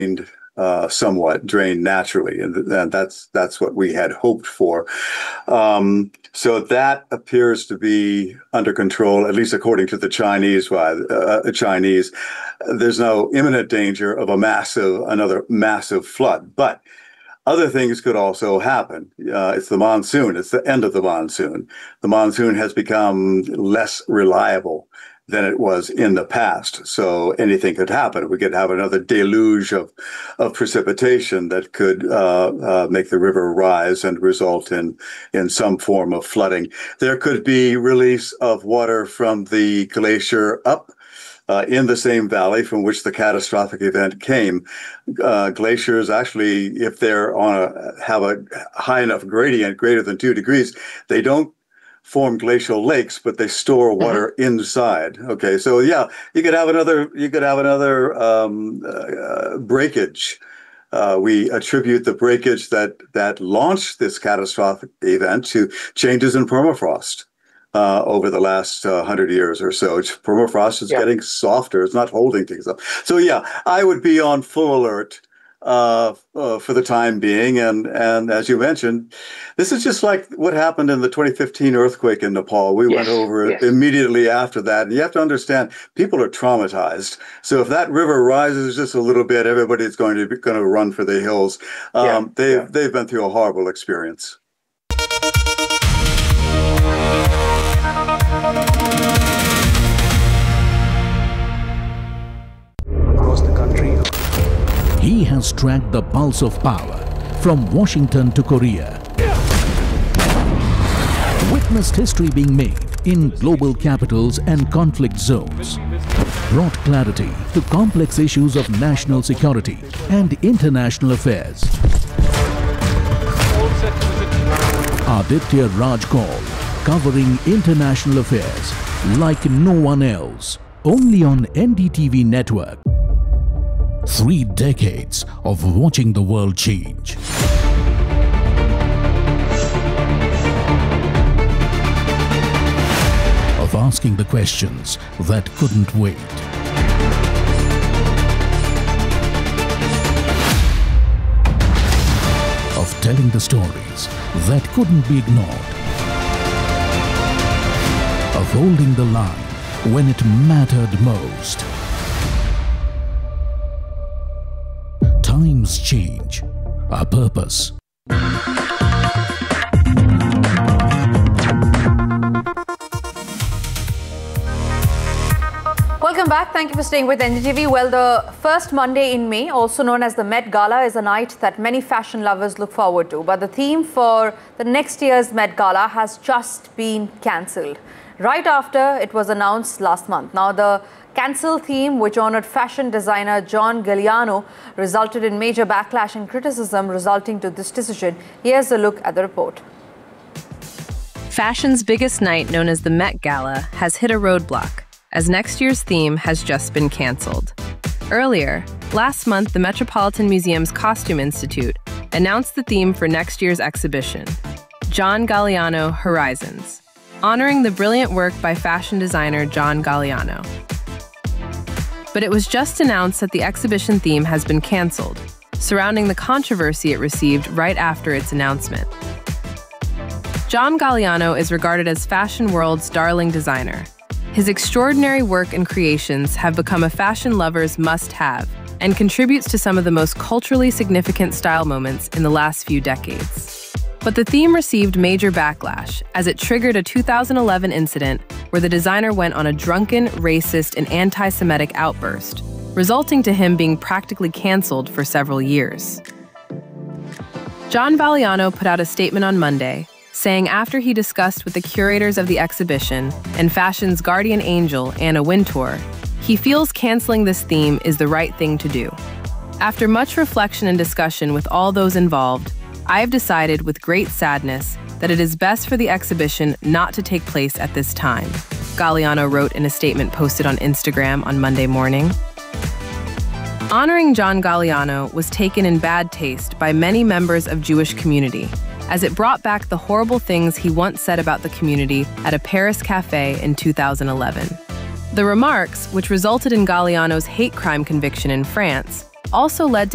somewhat drained naturally, and that's what we had hoped for. So that appears to be under control, at least according to the Chinese. Chinese, there's no imminent danger of another massive flood, but other things could also happen. It's the monsoon. It's the end of the monsoon. The monsoon has become less reliable than it was in the past. So anything could happen. We could have another deluge of precipitation that could make the river rise and result in some form of flooding. There could be release of water from the glacier up in the same valley from which the catastrophic event came. Glaciers actually, if they're have a high enough gradient, greater than 2 degrees, they don't form glacial lakes, but they store water inside. Okay, so yeah, you could have another breakage. We attribute the breakage that launched this catastrophic event to changes in permafrost over the last 100 years or so. Permafrost is getting softer; it's not holding things up. So yeah, I would be on full alert for the time being. And as you mentioned, this is just like what happened in the 2015 earthquake in Nepal. We went over it immediately after that. And you have to understand, people are traumatized. So if that river rises just a little bit, everybody's going to run for the hills. They've been through a horrible experience. Across the country, he has tracked the pulse of power from Washington to Korea. Witnessed history being made in global capitals and conflict zones. Brought clarity to complex issues of national security and international affairs. Aditya Raj Kaul, covering international affairs like no one else. Only on NDTV Network. 3 decades of watching the world change. Of asking the questions that couldn't wait. Of telling the stories that couldn't be ignored. Of holding the line when it mattered most. Times change. Our purpose. Welcome back. Thank you for staying with NDTV. Well, the first Monday in May, also known as the Met Gala, is a night that many fashion lovers look forward to. But the theme for the next year's Met Gala has just been cancelled, right after it was announced last month. Now, the cancelled theme, which honored fashion designer John Galliano, resulted in major backlash and criticism resulting to this decision. Here's a look at the report. Fashion's biggest night, known as the Met Gala, has hit a roadblock, as next year's theme has just been cancelled. Earlier, last month, the Metropolitan Museum's Costume Institute announced the theme for next year's exhibition, John Galliano Horizons, honoring the brilliant work by fashion designer John Galliano. But it was just announced that the exhibition theme has been cancelled, surrounding the controversy it received right after its announcement. John Galliano is regarded as fashion world's darling designer. His extraordinary work and creations have become a fashion lover's must-have and contributes to some of the most culturally significant style moments in the last few decades. But the theme received major backlash as it triggered a 2011 incident where the designer went on a drunken, racist, and anti-Semitic outburst, resulting to him being practically cancelled for several years. John Galliano put out a statement on Monday, saying after he discussed with the curators of the exhibition and fashion's guardian angel, Anna Wintour, he feels cancelling this theme is the right thing to do. After much reflection and discussion with all those involved, I have decided with great sadness that it is best for the exhibition not to take place at this time, Galliano wrote in a statement posted on Instagram on Monday morning. Honoring John Galliano was taken in bad taste by many members of Jewish community, as it brought back the horrible things he once said about the community at a Paris cafe in 2011. The remarks, which resulted in Galliano's hate crime conviction in France, also led to